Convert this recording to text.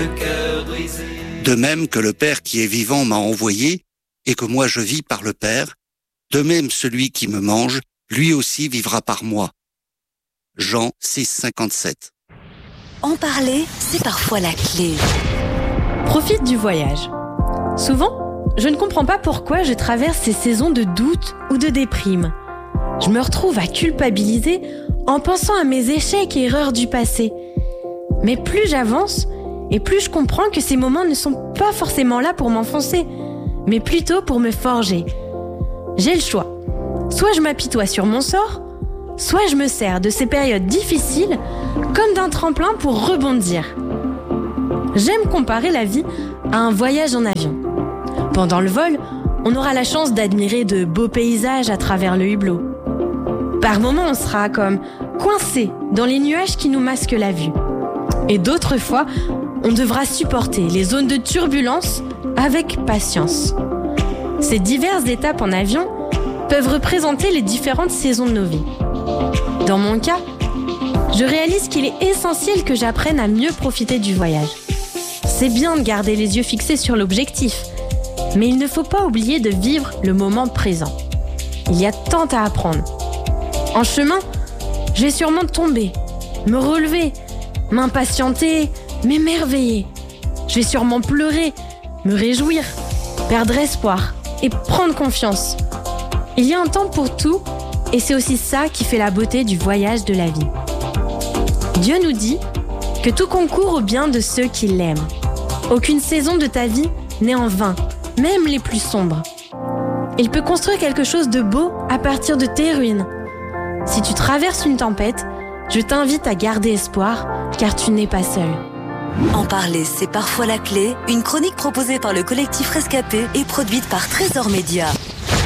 le cœur brisé. De même que le Père qui est vivant m'a envoyé, et que moi je vis par le Père, de même celui qui me mange, lui aussi vivra par moi. Jean 6, 57. En parler, c'est parfois la clé. Profite du voyage. Souvent, je ne comprends pas pourquoi je traverse ces saisons de doute ou de déprime. Je me retrouve à culpabiliser en pensant à mes échecs et erreurs du passé. Mais plus j'avance, et plus je comprends que ces moments ne sont pas forcément là pour m'enfoncer, mais plutôt pour me forger. J'ai le choix. Soit je m'apitoie sur mon sort, soit je me sers de ces périodes difficiles comme d'un tremplin pour rebondir. J'aime comparer la vie à un voyage en avion. Pendant le vol, on aura la chance d'admirer de beaux paysages à travers le hublot. Par moments, on sera comme coincé dans les nuages qui nous masquent la vue. Et d'autres fois, on devra supporter les zones de turbulence avec patience. Ces diverses étapes en avion peuvent représenter les différentes saisons de nos vies. Dans mon cas, je réalise qu'il est essentiel que j'apprenne à mieux profiter du voyage. C'est bien de garder les yeux fixés sur l'objectif, mais il ne faut pas oublier de vivre le moment présent. Il y a tant à apprendre. En chemin, je vais sûrement tomber, me relever, m'impatienter, m'émerveiller. Je vais sûrement pleurer, me réjouir, perdre espoir et prendre confiance. Il y a un temps pour tout et c'est aussi ça qui fait la beauté du voyage de la vie. Dieu nous dit que tout concourt au bien de ceux qui l'aiment. Aucune saison de ta vie n'est en vain, même les plus sombres. Il peut construire quelque chose de beau à partir de tes ruines. Si tu traverses une tempête, je t'invite à garder espoir, car tu n'es pas seul. En parler, c'est parfois la clé. Une chronique proposée par le collectif Rescapé et produite par Trésor Média.